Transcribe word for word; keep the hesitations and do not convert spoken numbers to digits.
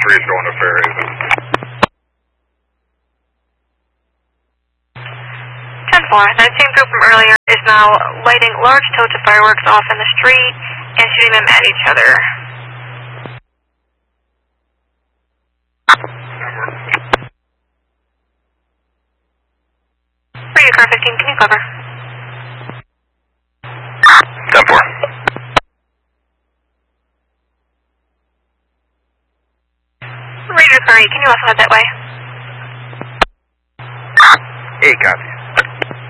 three is going to Fairhaven. ten four, that same group from earlier is now lighting large totes of fireworks off in the street and shooting them at each other. Radio car fifteen, can you cover? ten four. Radio car eight, can you also head that way? eight, copy.